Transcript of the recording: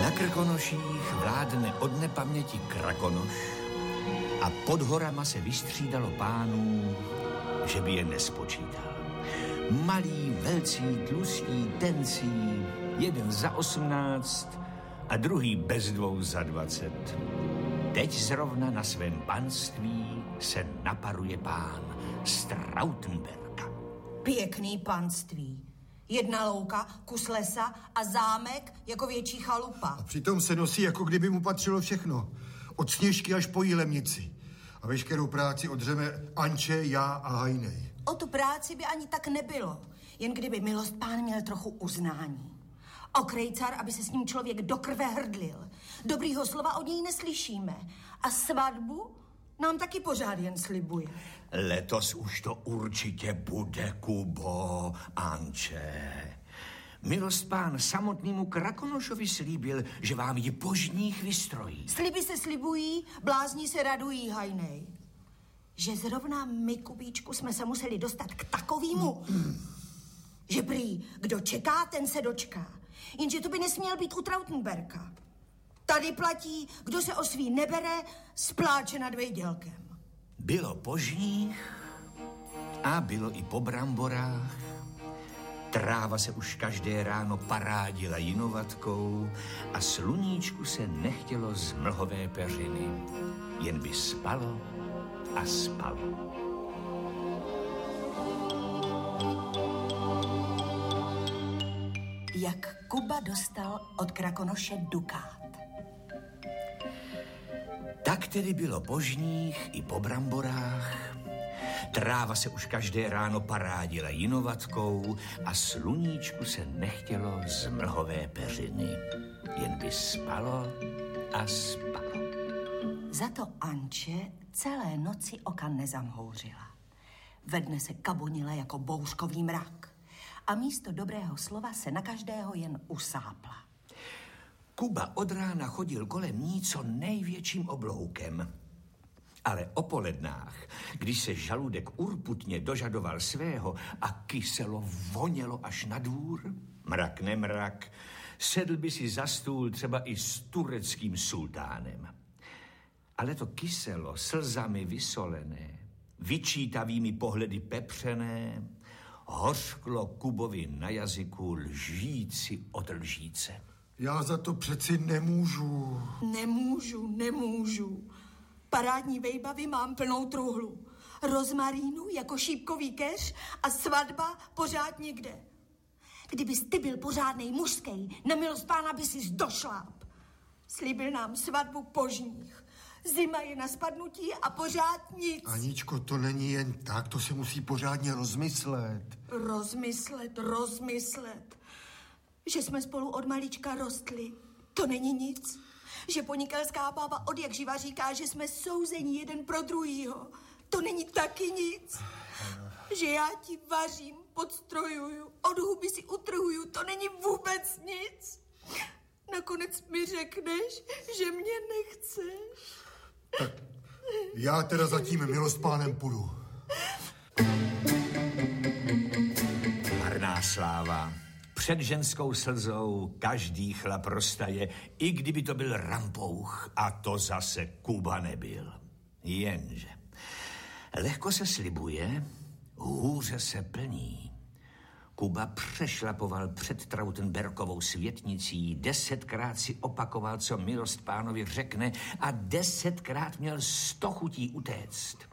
Na Krkonoších vládne od nepaměti Krakonoš a pod horama se vystřídalo pánů, že by je nespočítal. Malí, velcí, tlustí, tencí, jeden za 18 a druhý bez 2 za 20. Teď zrovna na svém panství se naparuje pán z Trautenberka. Pěkný panství. 1 louka, kus lesa a zámek jako větší chalupa. A přitom se nosí, jako kdyby mu patřilo všechno. Od Sněžky až po Jílemnici. A veškerou práci odřeme Anče, já a Hajnej. O tu práci by ani tak nebylo, jen kdyby milostpán měl trochu uznání. Okrejcar, aby se s ním člověk do krve hrdlil. Dobrýho slova od něj neslyšíme. A svatbu nám taky pořád jen slibuje. Letos už to určitě bude, Kubo, Anče. Milostpán samotnému Krakonošovi slíbil, že vám ji po žních vystrojí. Sliby se slibují, blázni se radují, Hajnej. Že zrovna my, Kubíčku, jsme se museli dostat k takovému, že prý, kdo čeká, ten se dočká. Jenže to by nesměl být u Trautenberka. Tady platí, kdo se o svý nebere, spláče nad vejdělkem. Bylo po žních a bylo i po bramborách. Tráva se už každé ráno parádila jinovatkou a sluníčku se nechtělo z mlhové peřiny. Jen by spalo a spalo. Jak Kuba dostal od Krakonoše dukát. Tak tedy bylo po žních i po bramborách. Tráva se už každé ráno parádila jinovatkou a sluníčku se nechtělo z mlhové peřiny. Jen by spalo a spalo. Za to Anče celé noci oka nezamhouřila. Ve dne se kabonila jako bouřkový mrak a místo dobrého slova se na každého jen usápla. Kuba od rána chodil kolem ní co největším obloukem. Ale o polednách, když se žaludek urputně dožadoval svého a kyselo vonělo až na dvůr, mrak nemrak, sedl by si za stůl třeba i s tureckým sultánem. Ale to kyselo slzami vysolené, vyčítavými pohledy pepřené, hořklo Kubovi na jazyku lžíci od lžíce. Já za to přeci nemůžu. Nemůžu. Parádní vejbavy mám plnou truhlu. Rozmarínu jako šípkový keř a svatba pořád někde. Kdybys ty byl pořádnej mužský, na milost pána by si došláp. Slíbil nám svatbu po žních. Zima je na spadnutí a pořád nic. Aničko, to není jen tak, to se musí pořádně rozmyslet. Rozmyslet. Že jsme spolu od malička rostli, to není nic. Že ponikelská bába od jak živa říká, že jsme souzení jeden pro druhýho, to není taky nic. Že já ti vařím, podstrojuju, od huby si utrhuju, to není vůbec nic. Nakonec mi řekneš, že mě nechceš. Tak já teda zatím milostpánem půjdu. Marná sláva. Před ženskou slzou každý chlap roztaje, i kdyby to byl rampouch, a to zase Kuba nebyl. Jenže lehko se slibuje, hůře se plní. Kuba přešlapoval před Trautenberkovou světnicí, 10krát si opakoval, co milost pánovi řekne a 10krát měl 100 chutí utéct.